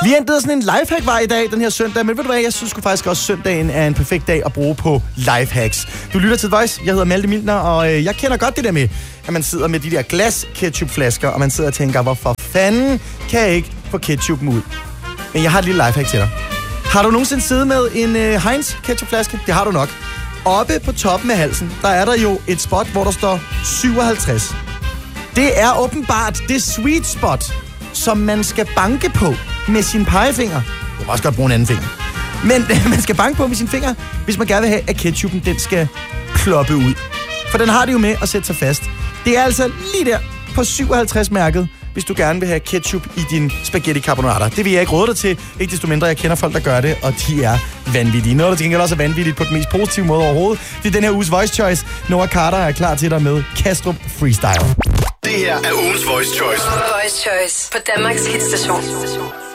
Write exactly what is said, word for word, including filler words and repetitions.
Vi har endt sådan en lifehack-vej i dag, den her søndag, men ved du hvad, jeg synes faktisk også, at søndagen er en perfekt dag at bruge på lifehacks. Du lytter til The Voice, jeg hedder Malte Milner, og øh, jeg kender godt det der med, at man sidder med de der glas ketchupflasker, og man sidder og tænker, hvorfor fanden kan jeg ikke få ketchupen ud? Men jeg har et lille lifehack til dig. Har du nogensinde siddet med en øh, Heinz ketchupflaske? Det har du nok. Oppe på toppen af halsen, der er der jo et spot, hvor der står syvoghalvtreds. Det er åbenbart det sweet spot, som man skal banke på med sin pegefinger. Du kan også godt bruge en anden finger. Men man skal banke på med sin finger, hvis man gerne vil have, at ketchupen den skal ploppe ud. For den har det jo med at sætte sig fast. Det er altså lige der på syvoghalvtreds-mærket, hvis du gerne vil have ketchup i din spaghetti carbonara. Det vil jeg ikke råde dig til. Ikke desto mindre, jeg kender folk, der gør det, og de er vanvittige. Noget, der til gengæld også er vanvittigt på den mest positive måde overhovedet. Det er den her uges Voice Choice. Noah Carter er klar til dig med Kastrup Freestyle. Det her er ugens Voice Choice. Voice Choice på Danmarks hitstation.